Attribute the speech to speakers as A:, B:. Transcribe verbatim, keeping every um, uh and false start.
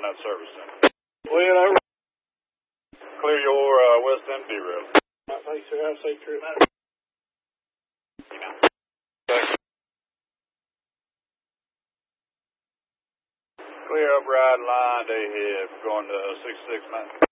A: that service center. Clear over. Clear your uh, west end derail.
B: All right, thanks, sir. Have a safe trip.
A: Okay. Clear up right line ahead going to six six nine.